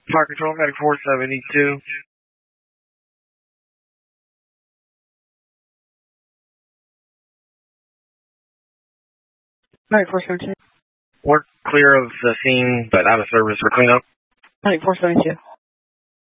Fire Control, Medic 472. 9472. We're clear of the scene, but out of service for cleanup. 9472.